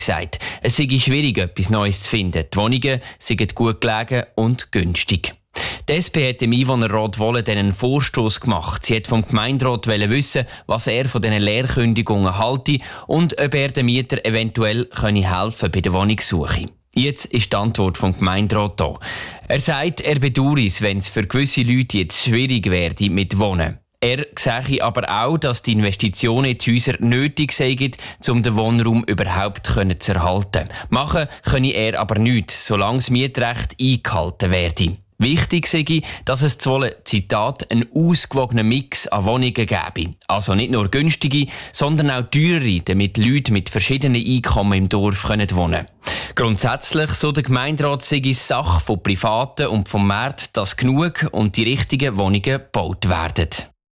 gesagt, es sei schwierig, etwas Neues zu finden. Die Wohnungen seien gut gelegen und günstig. Die SP hat dem Einwohnerrat Wohlen einen Vorstoss gemacht. Sie hat vom Gemeinderat wissen, was er von diesen Leerkündigungen halte und ob er den Mieter eventuell helfen bei der Wohnungssuche. Jetzt ist die Antwort vom Gemeinderat da. Er sagt, er bedauere es, wenn es für gewisse Leute jetzt schwierig werde mit Wohnen. Er sehe aber auch, dass die Investitionen in die Häuser nötig seien, um den Wohnraum überhaupt zu erhalten. Machen könne er aber nichts, solange das Mietrecht eingehalten werde. Wichtig sei, dass es zu wollen, Zitat, einen ausgewogenen Mix an Wohnungen gäbe. Also nicht nur günstige, sondern auch teurere, damit Leute mit verschiedenen Einkommen im Dorf wohnen können. Grundsätzlich, so der Gemeinderat, sei es Sache von Privaten und vom Markt, dass genug und die richtigen Wohnungen gebaut werden.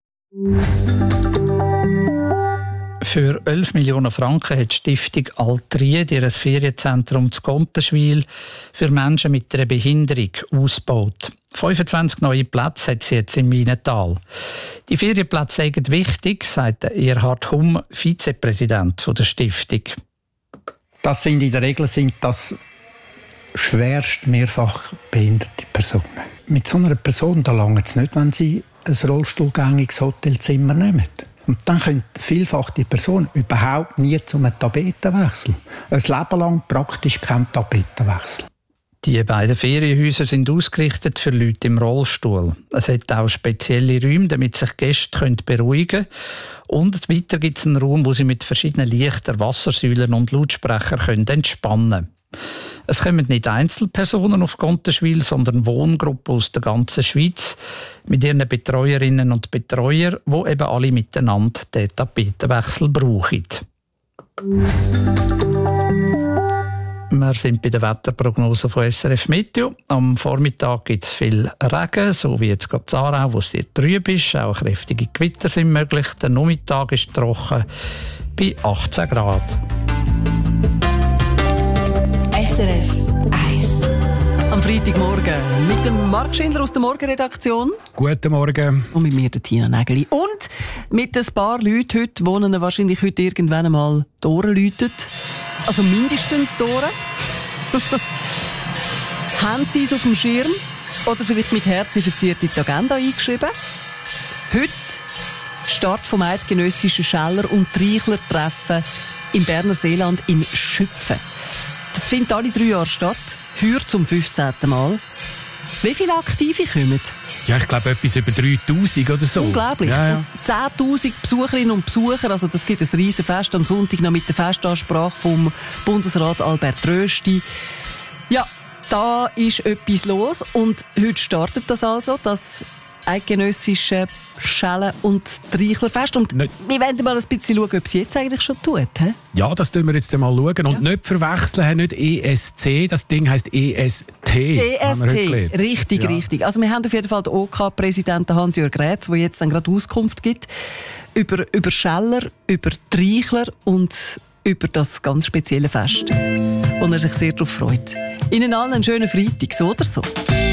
Für 11 Millionen Franken hat die Stiftung Altried ihr Ferienzentrum zu Gontenschwil für Menschen mit einer Behinderung ausgebaut. 25 neue Plätze hat sie jetzt im Wienetal. Die Ferienplätze sind wichtig, sagt Erhard Humm, Vizepräsident der Stiftung. Das sind in der Regel schwerst mehrfach behinderte Personen. Mit so einer Person langt es nicht, wenn sie ein rollstuhlgängiges Hotelzimmer nehmen. Und dann können vielfach die Person überhaupt nie zu einem Tapetenwechsel. Ein Leben lang praktisch kein Tapetenwechsel. Die beiden Ferienhäuser sind ausgerichtet für Leute im Rollstuhl. Es hat auch spezielle Räume, damit sich Gäste beruhigen können. Und weiter gibt es einen Raum, wo sie mit verschiedenen Lichtern, Wassersäulen und Lautsprechern entspannen können. Es kommen nicht Einzelpersonen auf Gontenschwil, sondern Wohngruppen aus der ganzen Schweiz mit ihren Betreuerinnen und Betreuern, die eben alle miteinander den Tapetenwechsel brauchen. Wir sind bei der Wetterprognose von SRF Meteo. Am Vormittag gibt es viel Regen, so wie jetzt gerade in Aarau, wo es sehr trüb ist. Auch kräftige Gewitter sind möglich. Der Nachmittag ist trocken bei 18 Grad. SRF 1. Am Freitagmorgen mit dem Marc Schindler aus der Morgenredaktion. Guten Morgen. Und mit mir, der Tina Nägeli. Und mit ein paar Leuten heute, wohnen wahrscheinlich heute irgendwann einmal die Ohren läuten. Also mindestens die Ohren. Haben Sie es auf dem Schirm? Oder vielleicht mit Herzen verziert in die Agenda eingeschrieben? Heute Start vom eidgenössischen Scheller- und Treichler-Treffen im Berner Seeland in Schüpfen. Das findet alle 3 Jahre statt, heuer zum 15. Mal. Wie viele Aktive kommen? Ja, ich glaube etwas über 3000 oder so. Unglaublich. Ja. 10'000 Besucherinnen und Besucher, also das gibt ein riesen Fest am Sonntag noch mit der Festansprache vom Bundesrat Albert Rösti. Ja, da ist etwas los und heute startet das also, das eidgenössische Schellen- und Treichlerfest. Und wir wollen mal ein bisschen schauen, ob es jetzt eigentlich schon tut. He? Ja, das tun wir jetzt mal schauen. Und nicht verwechseln, nicht ESC, das Ding heisst EST. EST, richtig. Also wir haben auf jeden Fall den OK-Präsidenten Hans-Jörg Rätz, der jetzt dann gerade Auskunft gibt über Scheller, über Treichler und über das ganz spezielle Fest, wo er sich sehr darauf freut. Ihnen allen einen schönen Freitag, so oder so.